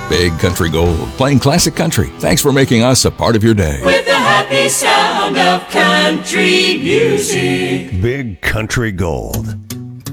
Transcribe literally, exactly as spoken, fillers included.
Big Country Gold, playing classic country. Thanks for making us a part of your day. With the happy sound of country music. Big Country Gold.